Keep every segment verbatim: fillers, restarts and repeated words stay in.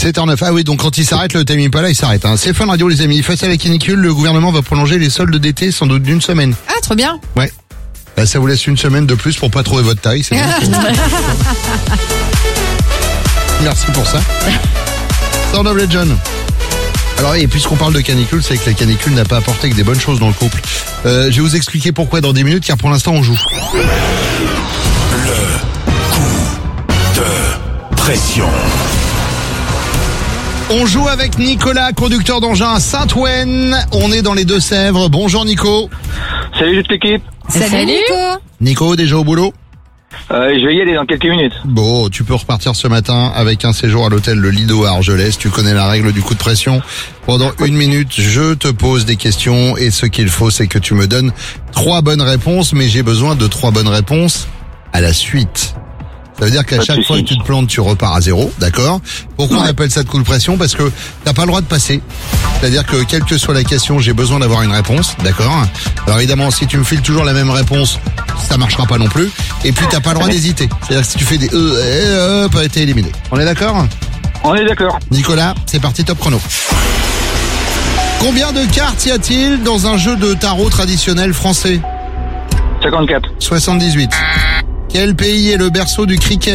sept heures neuf. Ah oui, donc quand il s'arrête, le timing pas là, il s'arrête. Hein. C'est Fun Radio, les amis. Face à la canicule, le gouvernement va prolonger les soldes d'été sans doute d'une semaine. Ah, trop bien. Ouais. Là, ça vous laisse une semaine de plus pour pas trouver votre taille. C'est bien. Merci pour ça. Sound of Legend. Alors, et puisqu'on parle de canicule, c'est que la canicule n'a pas apporté que des bonnes choses dans le couple. Euh, je vais vous expliquer pourquoi dans dix minutes, car pour l'instant, on joue. Le coup de pression. On joue avec Nicolas, conducteur d'engin à Saint-Ouen. On est dans les Deux-Sèvres. Bonjour Nico. Salut toute l'équipe. Salut, Salut Nico. Nico, déjà au boulot ? Euh, je vais y aller dans quelques minutes. Bon, tu peux repartir ce matin avec un séjour à l'hôtel Le Lido à Argelès. Tu connais la règle du coup de pression. Pendant une minute, je te pose des questions et ce qu'il faut, c'est que tu me donnes trois bonnes réponses, mais j'ai besoin de trois bonnes réponses à la suite. Ça veut dire qu'à chaque fois que tu te plantes, tu repars à zéro, d'accord ? Pourquoi on appelle ça de coup de pression ? Parce que t'as pas le droit de passer. C'est-à-dire que quelle que soit la question, j'ai besoin d'avoir une réponse, d'accord ? Alors évidemment, si tu me files toujours la même réponse, ça marchera pas non plus. Et puis t'as pas le droit d'hésiter. C'est-à-dire que si tu fais des euh, euh, euh, pas été éliminé. On est d'accord ? On est d'accord. Nicolas, c'est parti, top chrono. Combien de cartes y a-t-il dans un jeu de tarot traditionnel français ? cinquante-quatre. soixante-dix-huit. Quel pays est le berceau du cricket ?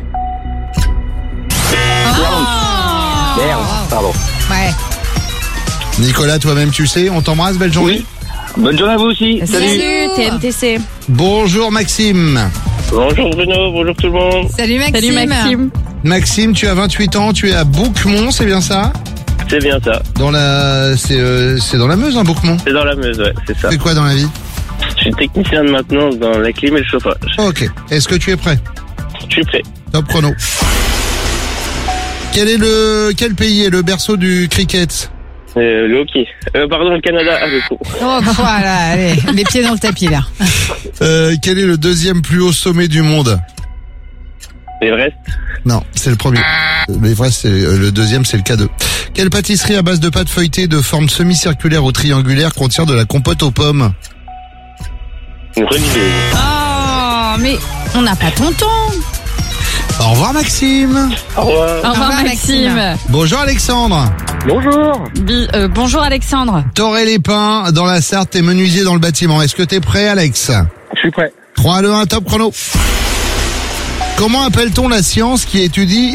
Oh Merde, pardon. Ouais. Nicolas, toi-même tu sais, on t'embrasse, belle journée. Oui. Bonne journée à vous aussi. Salut. Salut, T N T C. Bonjour Maxime. Bonjour Bruno, bonjour tout le monde. Salut Maxime. Salut Maxime. Maxime, tu as vingt-huit ans, tu es à Bouquemont, c'est bien ça ? C'est bien ça. Dans la, c'est, euh, c'est dans la Meuse, hein, Bouquemont. C'est dans la Meuse, ouais, c'est ça. C'est quoi dans la vie ? Je suis technicien de maintenance dans la clim et le chauffage. Ok. Est-ce que tu es prêt ? Je suis prêt. Top chrono. Quel est le, quel pays est le berceau du cricket ? Euh, le hockey. Euh, pardon, le Canada. Ah, le coup. Oh, voilà, allez, les pieds dans le tapis, là. Euh, quel est le deuxième plus haut sommet du monde ? L'Everest. Non, c'est le premier. L'Everest, c'est le deuxième, c'est le K deux. Quelle pâtisserie à base de pâte feuilletée de forme semi-circulaire ou triangulaire contient de la compote aux pommes ? Une religieuse. Oh, mais on n'a pas ton temps. Au revoir Maxime. Au revoir. Au revoir, revoir, Maxime. Maxime. Bonjour Alexandre. Bonjour. Bi- euh, bonjour Alexandre. Toré-les-Pins dans la Sarthe et menuisier dans le bâtiment. Est-ce que t'es prêt Alex ? Je suis prêt. trois, deux, un, top chrono. Comment appelle-t-on la science qui étudie